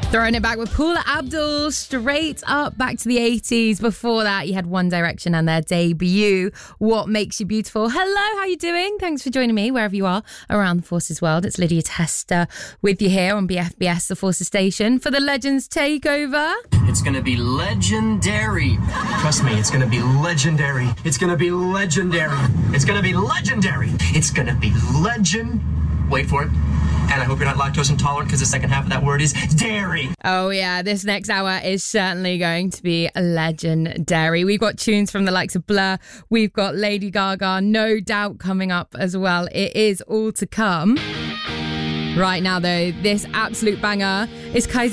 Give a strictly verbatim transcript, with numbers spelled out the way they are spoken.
Throwing it back with Paula Abdul, straight up back to the eighties. Before that, you had One Direction and their debut, What Makes You Beautiful. Hello, how you doing? Thanks for joining me wherever you are around the Forces world. It's Lydia Tester with you here on B F B S, the Forces station, for the Legends Takeover. It's going to be legendary. Trust me, it's going to be legendary. It's going to be legendary. It's going to be legendary. It's going to be legend. Wait for it. And I hope you're not lactose intolerant, because the second half of that word is dairy. Oh yeah, this next hour is certainly going to be legendary. We've got tunes from the likes of Blur. We've got Lady Gaga, No Doubt, coming up as well. It is all to come. Right now though, this absolute banger is Kaiser